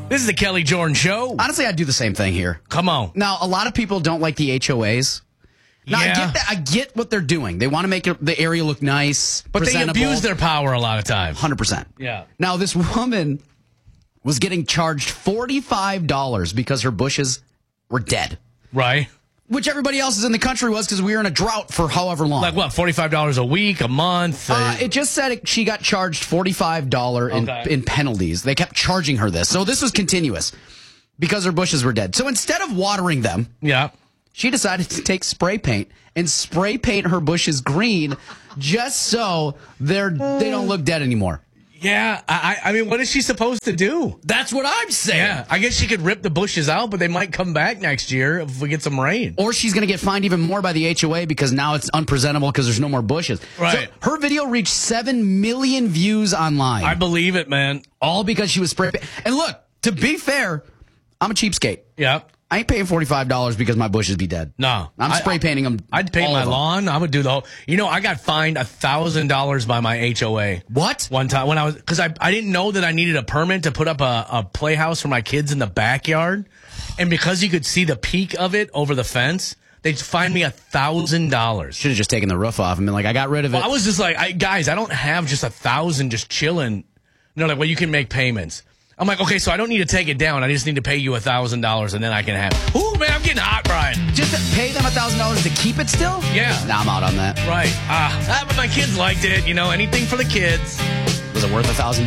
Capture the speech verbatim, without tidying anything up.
This is the Kelly Jordan Show. Honestly, I'd do the same thing here. Come on. Now, a lot of people don't like the H O As. Now, Yeah. I get that. I get what they're doing. They want to make it, the area look nice, But they presentable. abuse their power a lot of times. one hundred percent. Yeah. Now, this woman was getting charged forty-five dollars because her bushes were dead, Right? which everybody else is in the country was because we were in a drought for however long. Like what, forty-five dollars a week, a month? Uh, it just said it, she got charged forty-five dollars in, Okay. in penalties. They kept charging her this. So this was continuous because her bushes were dead. So instead of watering them, yeah. she decided to take spray paint and spray paint her bushes green just so they're they don't look dead anymore. Yeah. I, I mean, what is she supposed to do? That's what I'm saying. Yeah. I guess she could rip the bushes out, but they might come back next year if we get some rain. Or she's going to get fined even more by the H O A because now it's unpresentable because there's no more bushes. Right. So her video reached seven million views online. I believe it, man. all because she was spray paint. And look, to be fair, I'm a cheapskate. Yeah. I ain't paying forty-five dollars because my bushes be dead. No. I'm I- spray painting them. I'd paint all my of them. lawn. I would do the whole. You know, I got fined a thousand dollars by my H O A. What? One time when I was because I I didn't know that I needed a permit to put up a, a playhouse for my kids in the backyard, and because you could see the peak of it over the fence, they fined me a thousand dollars. Should have just taken the roof off and been like, I got rid of it. Well, I was just like, I, guys, I don't have just a thousand just chilling. No, like, well, you can make payments. I'm like, okay, so I don't need to take it down. I just need to pay you a thousand dollars, and then I can have it. Ooh, man, I'm getting hot, Brian. Just to pay them a thousand dollars to keep it still? Yeah. Nah, I'm out on that. Right. Ah, ah, but my kids liked it. You know, anything for the kids. Was it worth a thousand